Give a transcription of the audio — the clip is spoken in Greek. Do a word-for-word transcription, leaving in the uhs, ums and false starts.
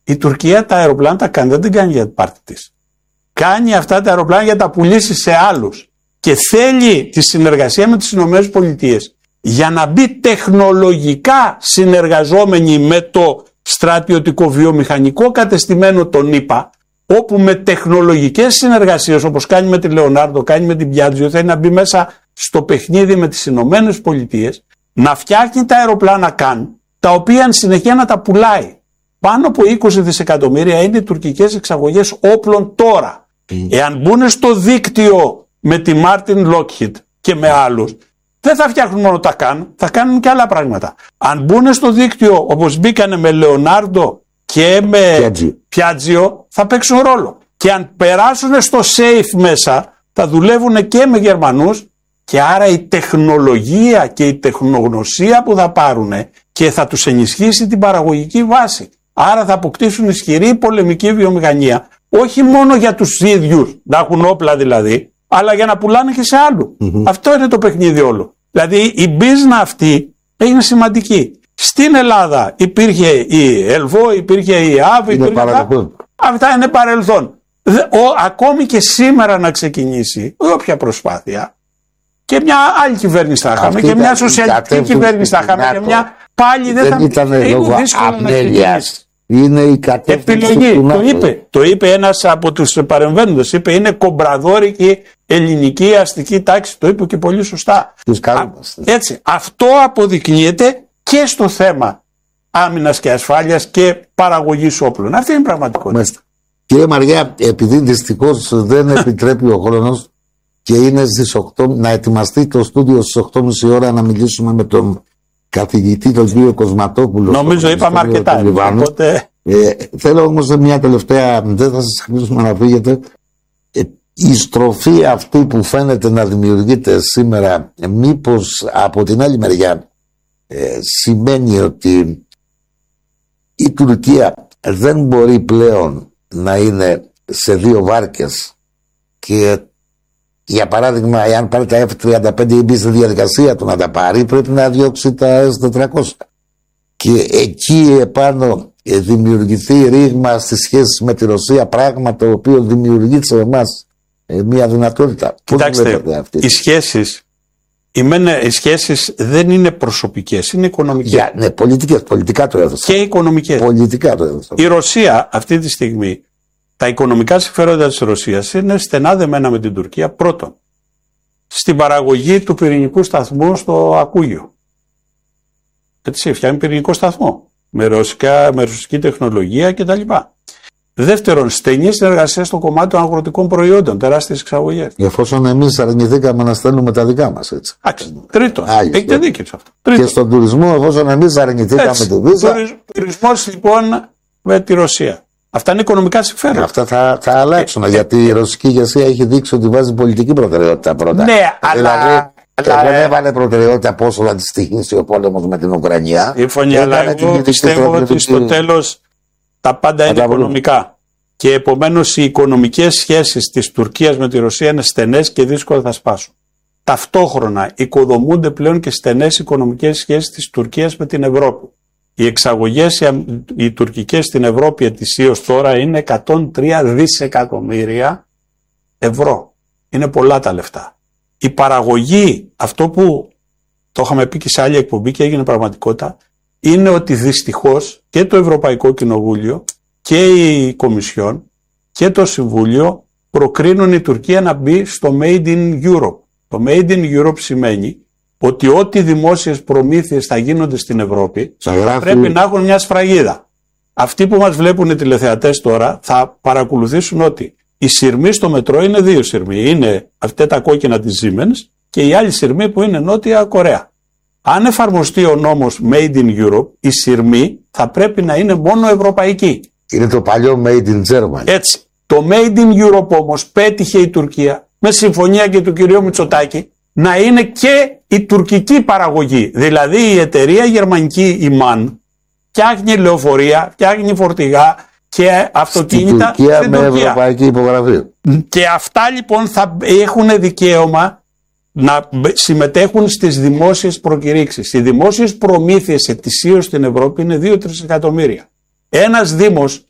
Η Τουρκία τα αεροπλάνα τα κάνει, δεν την κάνει για την πάρτι της. Κάνει αυτά τα αεροπλάνα για να τα πουλήσει σε άλλους. Και θέλει τη συνεργασία με τις Ηνωμένες Πολιτείες για να μπει τεχνολογικά συνεργαζόμενοι με το στρατιωτικό βιομηχανικό κατεστημένο των ΗΠΑ, όπου με τεχνολογικές συνεργασίες, όπως κάνει με τη Leonardo, κάνει με την Piaggio, θέλει να μπει μέσα στο παιχνίδι με τις Ηνωμένες Πολιτείες, να φτιάχνει τα αεροπλάνα καν, τα οποία εν συνεχεία να τα πουλάει. Πάνω από είκοσι δισεκατομμύρια είναι οι τουρκικές εξαγωγές όπλων τώρα. Mm. Εάν μπουν στο δίκτυο με τη Martin Lockheed και με άλλους, δεν θα φτιάχνουν μόνο τα καν, θα κάνουν και άλλα πράγματα. Αν μπουν στο δίκτυο όπως μπήκανε με Leonardo και με Piaggio, θα παίξουν ρόλο. Και αν περάσουν στο safe μέσα, θα δουλεύουν και με Γερμανούς, και άρα η τεχνολογία και η τεχνογνωσία που θα πάρουν και θα τους ενισχύσει την παραγωγική βάση. Άρα θα αποκτήσουν ισχυρή πολεμική βιομηχανία, όχι μόνο για τους ίδιους, να έχουν όπλα δηλαδή, αλλά για να πουλάνε και σε άλλου. Mm-hmm. Αυτό είναι το παιχνίδι όλο. Δηλαδή η μπίζνα αυτή είναι σημαντική. Στην Ελλάδα υπήρχε η Ελβό, υπήρχε η ΑΒ, αυτά είναι παρελθόν. Ο, ακόμη και σήμερα να ξεκινήσει όποια προσπάθεια, και μια άλλη κυβέρνηση θα είχαμε, και μια σοσιαλιστική κυβέρνηση θα είχαμε, και μια πάλι δεν, δεν θα ήταν λόγω αμέλειας. Είναι η κατεύθυνση επιλογή. Το είπε, το είπε ένας από τους παρεμβαίνοντες. Είπε είναι κομπραδόρικη ελληνική αστική τάξη. Το είπε και πολύ σωστά. Α, έτσι, αυτό αποδεικνύεται και στο θέμα άμυνας και ασφάλειας και παραγωγής όπλων. Αυτή είναι η πραγματικότητα. Μάλιστα. Κύριε Μαριά, επειδή δυστυχώς δεν επιτρέπει ο χρόνος και είναι στις οκτώ, να ετοιμαστεί το στούντιο στις οκτώ και μισή ώρα να μιλήσουμε με τον καθηγητή τον κύριο Κοσματόπουλο. Νομίζω είπαμε αρκετά. Οπότε... Ε, θέλω όμως μια τελευταία, δεν θα σας αφήσουμε να φύγετε. Ε, η στροφή αυτή που φαίνεται να δημιουργείται σήμερα, ε, μήπως από την άλλη μεριά ε, σημαίνει ότι η Τουρκία δεν μπορεί πλέον να είναι σε δύο βάρκες, και για παράδειγμα, εάν πάρει τα εφ τριάντα πέντε ή μπει στη διαδικασία του να τα πάρει, πρέπει να διώξει τα ες τετρακόσια. Και εκεί επάνω ε, δημιουργηθεί ρήγμα στις σχέσεις με τη Ρωσία, πράγμα το οποίο δημιουργεί σε εμάς ε, μια δυνατότητα. Κοιτάξτε, οι σχέσεις, οι, μένε, οι σχέσεις δεν είναι προσωπικές, είναι οικονομικές. Για, ναι, πολιτικές, πολιτικά το έδωσα. Και οικονομικές. Πολιτικά το έδωσα. Η Ρωσία αυτή τη στιγμή, τα οικονομικά συμφέροντα της Ρωσίας είναι στενά δεμένα με την Τουρκία. Πρώτον, στην παραγωγή του πυρηνικού σταθμού στο Ακούγιο. Έτσι, φτιάχνει πυρηνικό σταθμό με, ρωσικά, με ρωσική τεχνολογία κτλ. Δεύτερον, στενή συνεργασία στο κομμάτι των αγροτικών προϊόντων, τεράστιες εξαγωγές. Εφόσον εμείς αρνηθήκαμε να στέλνουμε τα δικά μας, έτσι. Άξι. Τρίτον, έχετε δίκιο σε αυτό. Τρίτον. Και στον τουρισμό, εφόσον εμείς αρνηθήκαμε το βίζα. Τουρισμός λοιπόν με τη Ρωσία. Αυτά είναι οικονομικά συμφέροντα. Αυτά θα, θα αλλάξουν, ε, γιατί η ρωσική ηγεσία έχει δείξει ότι βάζει πολιτική προτεραιότητα πρώτα. Ναι, δηλαδή, αλλά. Και αλλά, δεν έβαλε προτεραιότητα πόσο θα τη στοιχήσει ο πόλεμος με την Ουκρανία. Συμφωνία, αλλά εγώ πιστεύω ότι στο τέλος τα πάντα είναι οικονομικά. Και επομένως οι οικονομικές σχέσεις της Τουρκίας με τη Ρωσία είναι στενές και δύσκολα θα σπάσουν. Ταυτόχρονα οικοδομούνται πλέον και στενές οικονομικές σχέσεις της Τουρκίας με την Ευρώπη. Οι εξαγωγές οι, οι τουρκικές στην Ευρώπη ετησίως τώρα είναι εκατόν τρία δισεκατομμύρια ευρώ. Είναι πολλά τα λεφτά. Η παραγωγή, αυτό που το είχαμε πει και σε άλλη εκπομπή και έγινε πραγματικότητα, είναι ότι δυστυχώς και το Ευρωπαϊκό Κοινοβούλιο και η Κομισιόν και το Συμβούλιο προκρίνουν η Τουρκία να μπει στο Made in Europe. Το Made in Europe σημαίνει ότι ό,τι δημόσιες προμήθειες θα γίνονται στην Ευρώπη θα πρέπει να έχουν μια σφραγίδα. Αυτοί που μας βλέπουν οι τηλεθεατές τώρα θα παρακολουθήσουν ότι οι σειρμοί στο μετρό είναι δύο σειρμοί. Είναι αυτά τα κόκκινα της Siemens και η άλλη σειρμή που είναι Νότια Κορέα. Αν εφαρμοστεί ο νόμος Made in Europe, η σειρμή θα πρέπει να είναι μόνο ευρωπαϊκή. Είναι το παλιό Made in Germany. Έτσι. Το Made in Europe όμως πέτυχε η Τουρκία με συμφωνία και του κυρίου Μητσοτάκη να είναι και η τουρκική παραγωγή. Δηλαδή η εταιρεία γερμανική η MAN φτιάχνει λεωφορεία, φτιάχνει φορτηγά και αυτοκίνητα στην Τουρκία, στην με Τουρκία. Ευρωπαϊκή υπογραφή. Και αυτά λοιπόν θα έχουν δικαίωμα να συμμετέχουν στις δημόσιες προκηρύξεις. Οι δημόσιες προμήθειες ετησίως στην Ευρώπη είναι δύο με τρία εκατομμύρια. Ένας δήμος